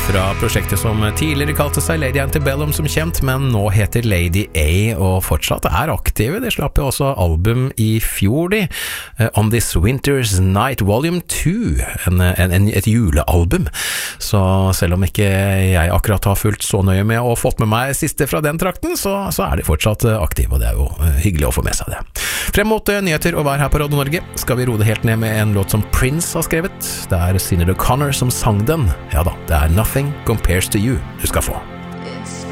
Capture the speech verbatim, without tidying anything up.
fra prosjektet som tidligere kalte seg Lady Antebellum som kjent, men nå heter Lady A og fortsatt er aktive. De slapp jo også album i fjor, de. On This Winter's Night Volume to, en, en, en, et julealbum. Så selv om ikke jeg akkurat har fulgt så nøye med og fått med meg siste fra den trakten, så, så er de fortsatt aktive, og det er jo hyggelig å få med seg det. Frem mot nyheter og vær her på Radio Norge skal vi roe det helt ned med en låt som Prince har skrevet. Det er Sinéad O'Connor som sang den. Ja da, det er Nothing Compares to You du skal få.